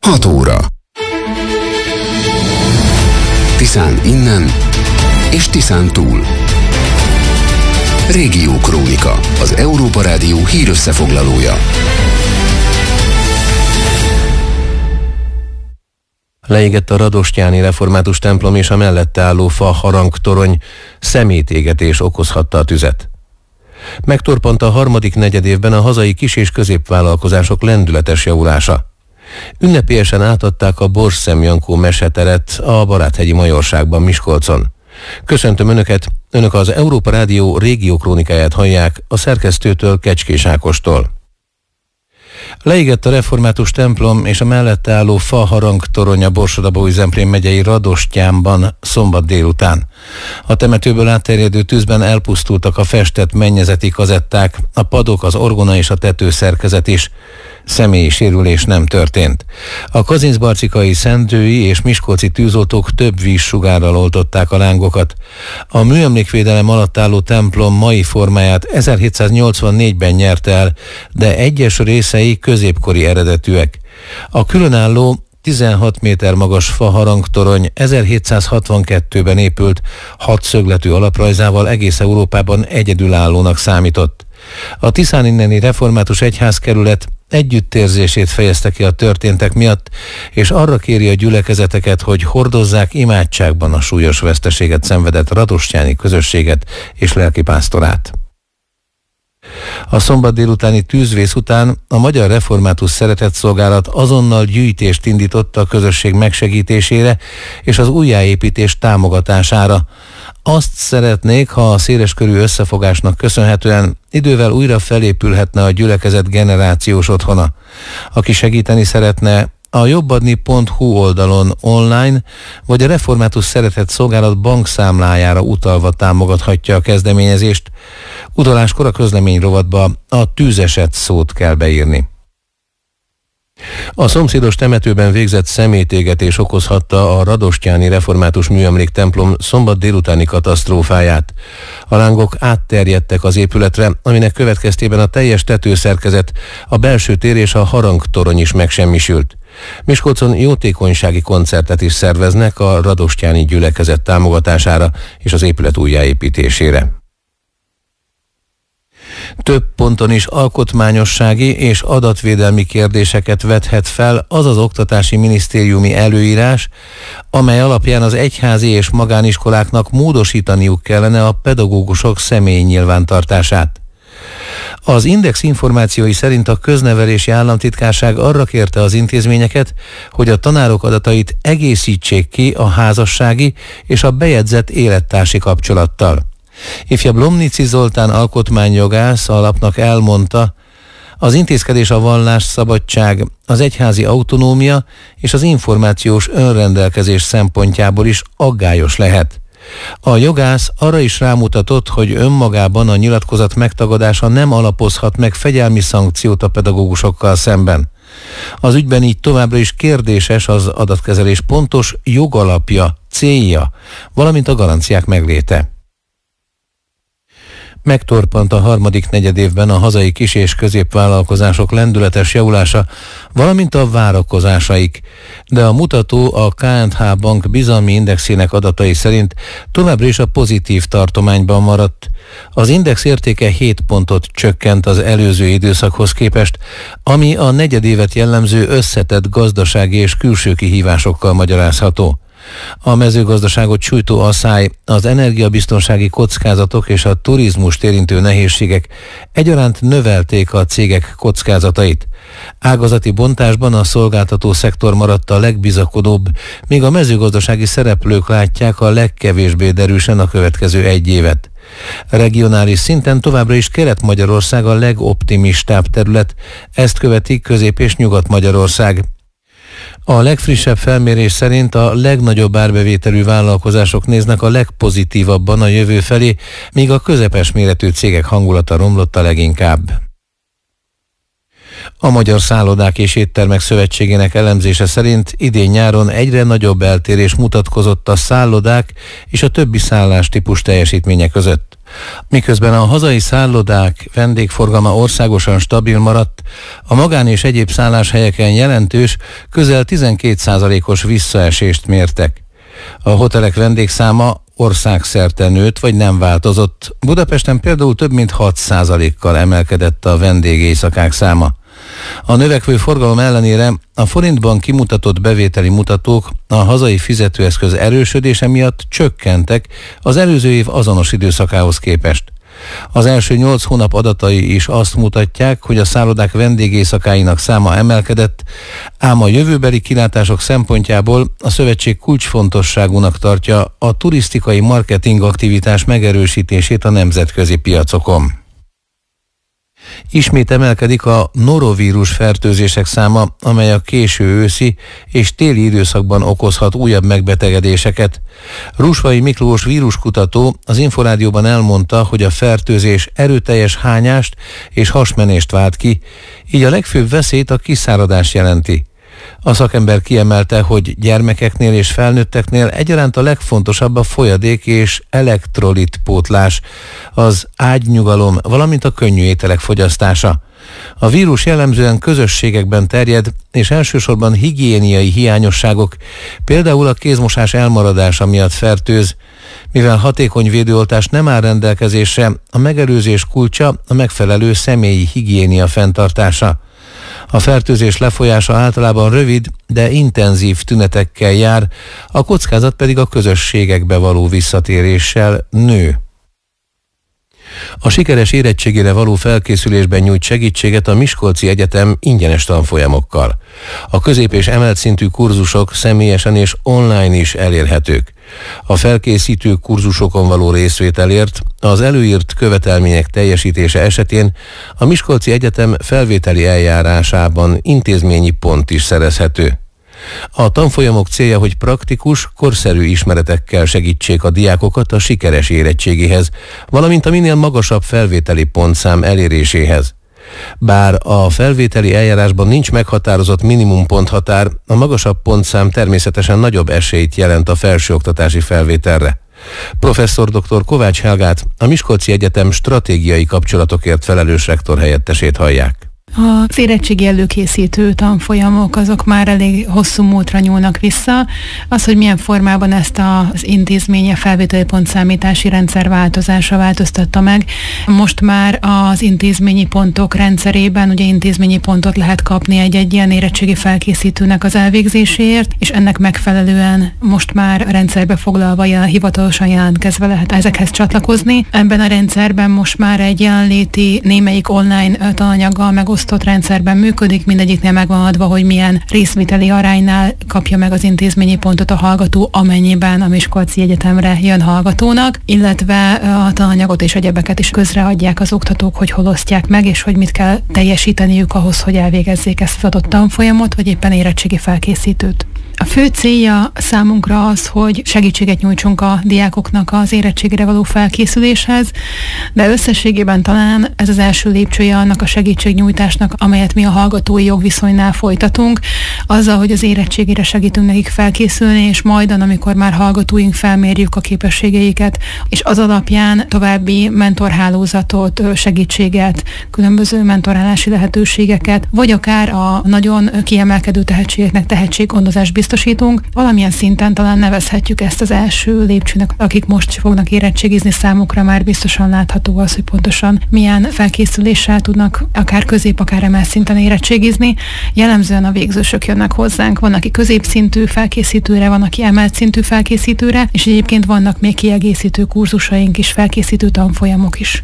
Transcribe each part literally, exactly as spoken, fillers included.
hat óra. Tiszán innen és Tiszán túl. Régiókrónika, az Európa Rádió hírösszefoglalója. Leégett a radostyáni református templom és a mellette álló fa harangtorony, szemétégetés okozhatta a tüzet. Megtorpant a harmadik negyedévben a hazai kis- és középvállalkozások lendületes javulása. Ünnepélyesen átadták a Borsszem Jankó meseteret a Baráthegyi Majorságban, Miskolcon. Köszöntöm Önöket, Önök az Európa Rádió régiókrónikáját hallják a szerkesztőtől, Kecskés Ákostól. Leégett a református templom és a mellette álló fa harangtorony a Borsod-Abaúj-Zemplén megyei Radostyánban szombat délután. A temetőből átterjedő tűzben elpusztultak a festett mennyezeti kazetták, a padok, az orgona és a tetőszerkezet is. Személyi sérülés nem történt. A kazincbarcikai, szendrői és miskolci tűzoltók több vízsugárral oltották a lángokat. A műemlékvédelem alatt álló templom mai formáját ezerhétszáznyolcvannégyben nyerte el, de egyes részei középkori eredetűek. A különálló tizenhat méter magas fa harangtorony ezerhétszázhatvankettőben épült, hatszögletű alaprajzával egész Európában egyedülállónak számított. A Tiszán inneni református egyházkerület együttérzését fejezte ki a történtek miatt, és arra kéri a gyülekezeteket, hogy hordozzák imádságban a súlyos veszteséget szenvedett radostyáni közösséget és lelkipásztorát. A szombat délutáni tűzvész után a Magyar Református Szeretetszolgálat azonnal gyűjtést indított a közösség megsegítésére és az újjáépítés támogatására. Azt szeretnék, ha a széleskörű összefogásnak köszönhetően idővel újra felépülhetne a gyülekezet generációs otthona. Aki segíteni szeretne, a jobbadni pont hu oldalon online vagy a Református Szeretetszolgálat bankszámlájára utalva támogathatja a kezdeményezést. Utaláskor a közlemény rovatba a tűzeset szót kell beírni. A szomszédos temetőben végzett szemétégetés okozhatta a radostyáni református műemléktemplom szombat délutáni katasztrófáját. A lángok átterjedtek az épületre, aminek következtében a teljes tetőszerkezet, a belső tér és a harangtorony is megsemmisült. Miskolcon jótékonysági koncertet is szerveznek a radostyáni gyülekezet támogatására és az épület újjáépítésére. Több ponton is alkotmányossági és adatvédelmi kérdéseket vethet fel az az oktatási minisztériumi előírás, amely alapján az egyházi és magániskoláknak módosítaniuk kellene a pedagógusok személyi nyilvántartását. Az Index információi szerint a Köznevelési Államtitkárság arra kérte az intézményeket, hogy a tanárok adatait egészítsék ki a házassági és a bejegyzett élettársi kapcsolattal. Ifjabb Lomnici Zoltán alkotmányjogász a lapnak elmondta, az intézkedés a vallásszabadság, az egyházi autonómia és az információs önrendelkezés szempontjából is aggályos lehet. A jogász arra is rámutatott, hogy önmagában a nyilatkozat megtagadása nem alapozhat meg fegyelmi szankciót a pedagógusokkal szemben. Az ügyben így továbbra is kérdéses az adatkezelés pontos jogalapja, célja, valamint a garanciák megléte. Megtorpant a harmadik negyedévben a hazai kis- és középvállalkozások lendületes javulása, valamint a várakozásaik, de a mutató a ká és há Bank bizalmi indexének adatai szerint továbbra is a pozitív tartományban maradt. Az index értéke hét pontot csökkent az előző időszakhoz képest, ami a negyedévet jellemző összetett gazdasági és külső kihívásokkal magyarázható. A mezőgazdaságot sújtó asszály, az energiabiztonsági kockázatok és a turizmust érintő nehézségek egyaránt növelték a cégek kockázatait. Ágazati bontásban a szolgáltató szektor maradt a legbizakodóbb, míg a mezőgazdasági szereplők látják a legkevésbé derűsen a következő egy évet. Regionális szinten továbbra is Kelet-Magyarország a legoptimistább terület, ezt követi Közép- és Nyugat-Magyarország. A legfrissebb felmérés szerint a legnagyobb árbevételű vállalkozások néznek a legpozitívabban a jövő felé, míg a közepes méretű cégek hangulata romlott a leginkább. A Magyar Szállodák és Éttermek Szövetségének elemzése szerint idén nyáron egyre nagyobb eltérés mutatkozott a szállodák és a többi szállástípus teljesítménye között. Miközben a hazai szállodák vendégforgalma országosan stabil maradt, a magán és egyéb szálláshelyeken jelentős, közel tizenkét százalékos visszaesést mértek. A hotelek vendégszáma országszerte nőtt, vagy nem változott. Budapesten például több mint hat százalékkal emelkedett a vendégéjszakák száma. A növekvő forgalom ellenére a forintban kimutatott bevételi mutatók a hazai fizetőeszköz erősödése miatt csökkentek az előző év azonos időszakához képest. Az első nyolc hónap adatai is azt mutatják, hogy a szállodák vendégéjszakáinak száma emelkedett, ám a jövőbeli kilátások szempontjából a szövetség kulcsfontosságúnak tartja a turisztikai marketing aktivitás megerősítését a nemzetközi piacokon. Ismét emelkedik a norovírus fertőzések száma, amely a késő őszi és téli időszakban okozhat újabb megbetegedéseket. Rusvai Miklós víruskutató az Inforádióban elmondta, hogy a fertőzés erőteljes hányást és hasmenést vált ki, így a legfőbb veszélyt a kiszáradás jelenti. A szakember kiemelte, hogy gyermekeknél és felnőtteknél egyaránt a legfontosabb a folyadék és elektrolit pótlás, az ágynyugalom, valamint a könnyű ételek fogyasztása. A vírus jellemzően közösségekben terjed, és elsősorban higiéniai hiányosságok, például a kézmosás elmaradása miatt fertőz. Mivel hatékony védőoltás nem áll rendelkezésre, a megelőzés kulcsa a megfelelő személyi higiénia fenntartása. A fertőzés lefolyása általában rövid, de intenzív tünetekkel jár, a kockázat pedig a közösségekbe való visszatéréssel nő. A sikeres érettségére való felkészülésben nyújt segítséget a Miskolci Egyetem ingyenes tanfolyamokkal. A közép- és emelt szintű kurzusok személyesen és online is elérhetők. A felkészítő kurzusokon való részvételért az előírt követelmények teljesítése esetén a Miskolci Egyetem felvételi eljárásában intézményi pont is szerezhető. A tanfolyamok célja, hogy praktikus, korszerű ismeretekkel segítsék a diákokat a sikeres érettségéhez, valamint a minél magasabb felvételi pontszám eléréséhez. Bár a felvételi eljárásban nincs meghatározott minimum ponthatár, a magasabb pontszám természetesen nagyobb esélyt jelent a felsőoktatási felvételre. Professzor dr. Kovács Helgát, a Miskolci Egyetem stratégiai kapcsolatokért felelős rektor helyettesét hallják. Az érettségi előkészítő tanfolyamok azok már elég hosszú múltra nyúlnak vissza. Az, hogy milyen formában ezt az intézménye felvételi pontszámítási rendszer változása változtatta meg. Most már az intézményi pontok rendszerében ugye intézményi pontot lehet kapni egy-egy ilyen érettségi felkészítőnek az elvégzéséért, és ennek megfelelően most már rendszerbe foglalva, jel, hivatalosan jelentkezve lehet ezekhez csatlakozni. Ebben a rendszerben most már egy jelenléti némelyik online tananyaggal megosztott rendszerben működik, mindegyiknél megvan adva, hogy milyen részvételi aránynál kapja meg az intézményi pontot a hallgató, amennyiben a Miskolci Egyetemre jön hallgatónak, illetve a tananyagot és egyebeket is közreadják az oktatók, hogy hol osztják meg, és hogy mit kell teljesíteniük ahhoz, hogy elvégezzék ezt az adott tanfolyamot, vagy éppen érettségi felkészítőt. A fő célja számunkra az, hogy segítséget nyújtsunk a diákoknak az érettségére való felkészüléshez, de összességében talán ez az első lépcsője annak a segítségnyújtásnak, amelyet mi a hallgatói jogviszonynál folytatunk, azzal, hogy az érettségére segítünk nekik felkészülni, és majdan, amikor már hallgatóink felmérjük a képességeiket, és az alapján további mentorhálózatot, segítséget, különböző mentorálási lehetőségeket, vagy akár a nagyon kiemelkedő tehetségeknek tehetséggondozás biztosítunk. Valamilyen szinten talán nevezhetjük ezt az első lépcsőnek, akik most fognak érettségizni, számukra már biztosan látható az, hogy pontosan milyen felkészüléssel tudnak akár közép, akár emelt szinten érettségizni. Jellemzően a végzősök jönnek hozzánk, van, aki középszintű felkészítőre, van, aki emelt szintű felkészítőre, és egyébként vannak még kiegészítő kurzusaink is, felkészítő tanfolyamok is.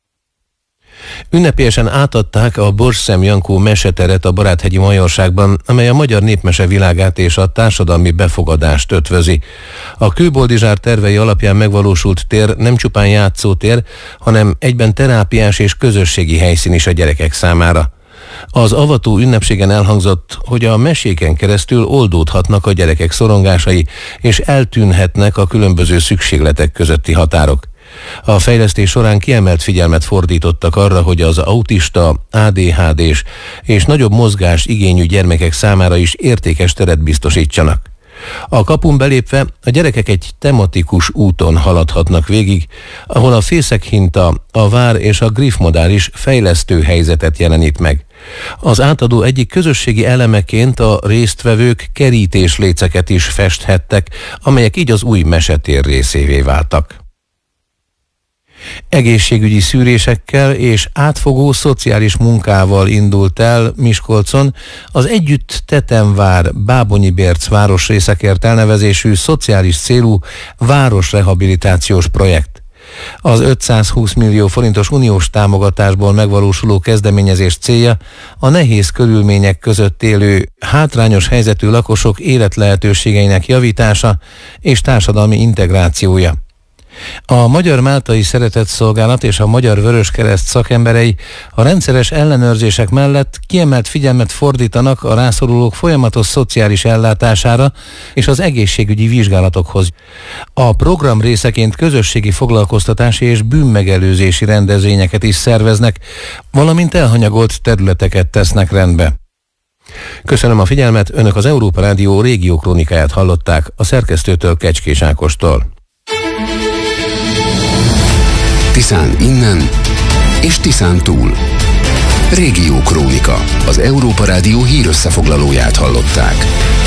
Ünnepélyesen átadták a Borsszem Jankó meseteret a Baráthegyi Majorságban, amely a magyar népmese világát és a társadalmi befogadást ötvözi. A Kőboldizsár tervei alapján megvalósult tér nem csupán játszótér, hanem egyben terápiás és közösségi helyszín is a gyerekek számára. Az avató ünnepségen elhangzott, hogy a meséken keresztül oldódhatnak a gyerekek szorongásai, és eltűnhetnek a különböző szükségletek közötti határok. A fejlesztés során kiemelt figyelmet fordítottak arra, hogy az autista, á dé há dés és nagyobb mozgás igényű gyermekek számára is értékes teret biztosítsanak. A kapun belépve a gyerekek egy tematikus úton haladhatnak végig, ahol a fészekhinta, a vár és a griffmodár is fejlesztő helyzetet jelenít meg. Az átadó egyik közösségi elemeként a résztvevők kerítésléceket is festhettek, amelyek így az új mesetér részévé váltak. Egészségügyi szűrésekkel és átfogó szociális munkával indult el Miskolcon az Együtt Tetemvár Bábonyi-Bérc városrészekért elnevezésű szociális célú városrehabilitációs projekt. Az ötszázhúsz millió forintos uniós támogatásból megvalósuló kezdeményezés célja a nehéz körülmények között élő, hátrányos helyzetű lakosok életlehetőségeinek javítása és társadalmi integrációja. A Magyar Máltai Szeretetszolgálat és a Magyar Vöröskereszt szakemberei a rendszeres ellenőrzések mellett kiemelt figyelmet fordítanak a rászorulók folyamatos szociális ellátására és az egészségügyi vizsgálatokhoz. A program részeként közösségi foglalkoztatási és bűnmegelőzési rendezvényeket is szerveznek, valamint elhanyagolt területeket tesznek rendbe. Köszönöm a figyelmet, Önök az Európa Rádió régiókrónikáját hallották a szerkesztőtől, Kecskés Ákostól. Tiszán innen és Tiszán túl. Régiókrónika, az Európa Rádió hírösszefoglalóját hallották.